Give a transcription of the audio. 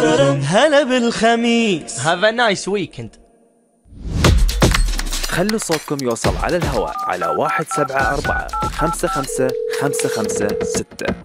هلا بالخميس. Have a nice weekend. خلوا صوتكم يوصل على الهواء على 174 55 55 6.